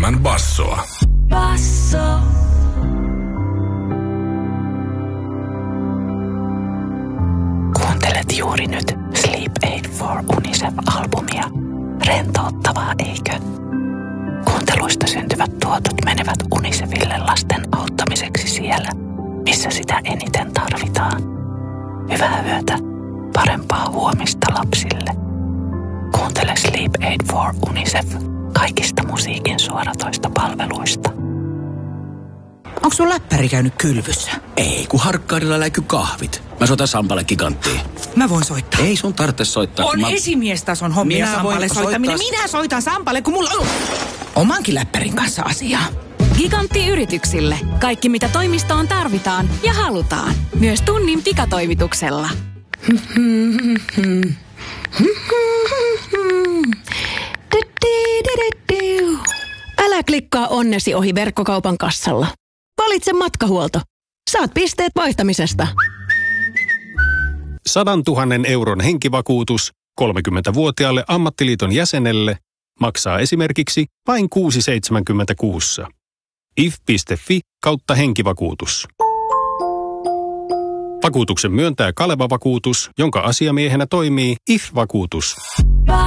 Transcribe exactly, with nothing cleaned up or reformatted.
enemmän bassoa. Basso. Kuuntelet juuri nyt Sleep Aid for UNICEF-albumia. Rentouttavaa, eikö? Kuunteluista syntyvät tuotot menevät UNICEFille lasten auttamiseksi siellä, missä sitä eniten tarvitaan. Hyvää yötä, parempaa huomista lapsille. Kuuntele Sleep Aid for UNICEF kaikista musiikin suoratoista palveluista. Onko sun läppäri käynyt kylvyssä? Ei, kun Harkkaudella läiky kahvit. Mä soitan Sampalle Giganttiin. Mä voin soittaa. Ei sun tarvitse soittaa. On mä... esimiestason hommia Minä Sampalle voin soittaminen. soittaa... Minä soitan Sampalle, kun mulla on omankin läppärin kanssa asiaa. Gigantti yrityksille. Kaikki mitä toimistoon tarvitaan ja halutaan. Myös tunnin pikatoimituksella. Älä klikkaa onnesi ohi verkkokaupan kassalla. Valitse matkahuolto. Saat pisteet vaihtamisesta. Sadantuhannen euron henkivakuutus kolmekymmentävuotiaalle ammattiliiton jäsenelle maksaa esimerkiksi vain kuusi pilkku seitsemänkymmentäkuusi. if piste fi kautta henkivakuutus. Vakuutuksen myöntää Kaleva Vakuutus, jonka asiamiehenä toimii I F-vakuutus.